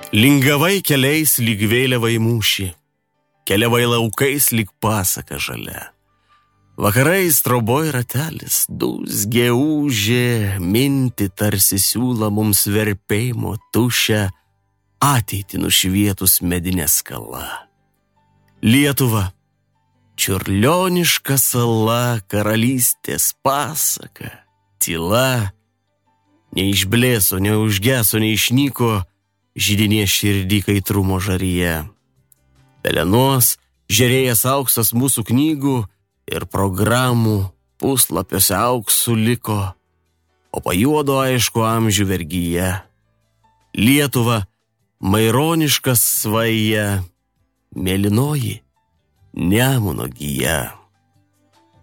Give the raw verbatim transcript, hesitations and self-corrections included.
Lingavai keliais lyg vėliavai mūšį, keliavai laukais lyg pasaka žalia. Vakarais troboj ratelis, dūzgė ūžė, minti tarsi siūla mums verpėjimo tušę, ateitį nušvietus medinė skala. Lietuva, čiurlioniška sala, karalystės pasaka, tyla, neišblėso, neužgeso, neišnyko, žydinė širdį kaitrumo žaryje. Pelenuos žerėjęs auksas mūsų knygų ir programų puslapiuose auksų liko, o pajuodo aišku amžių vergyje. Lietuva, maironiška svaja, mėlynoji Nemuno gija.